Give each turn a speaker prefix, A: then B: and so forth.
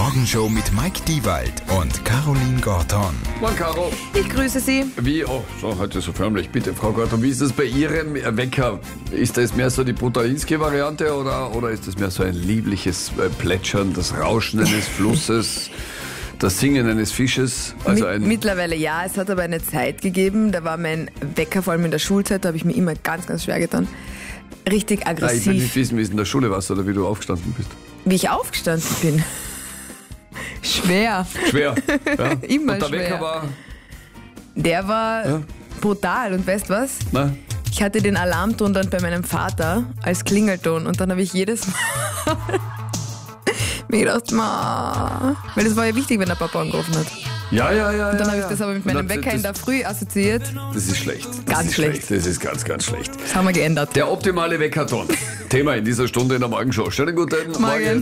A: Morgenshow mit Mike Diewald und Caroline Gorton.
B: Moin, Caro.
C: Ich grüße Sie.
B: Heute so förmlich. Bitte, Frau Gorton, wie ist das bei Ihrem Wecker? Ist das mehr so die Brutalinski-Variante oder ist das mehr so ein liebliches Plätschern, das Rauschen eines Flusses, das Singen eines Fisches?
C: Mittlerweile ja, es hat aber eine Zeit gegeben, da war mein Wecker, vor allem in der Schulzeit, da habe ich mir immer ganz, ganz schwer getan. Richtig aggressiv.
B: Ich will nicht wissen, wie es in der Schule warst oder wie du aufgestanden bist.
C: Wie ich aufgestanden bin. Schwer.
B: Schwer, ja.
C: Immer
B: und der
C: schwer.
B: Wecker war...
C: Der war brutal und weißt was?
B: Na?
C: Ich hatte den Alarmton dann bei meinem Vater als Klingelton und dann habe ich jedes Mal mir gedacht, weil das war ja wichtig, wenn der Papa angerufen hat.
B: Ja.
C: Und dann habe ich das aber mit meinem Wecker in der Früh assoziiert.
B: Das ist schlecht.
C: Ganz schlecht.
B: Das ist ganz, ganz schlecht.
C: Das haben wir geändert.
B: Der optimale Weckerton. Thema in dieser Stunde in der Morgenshow. Schönen guten Morgen.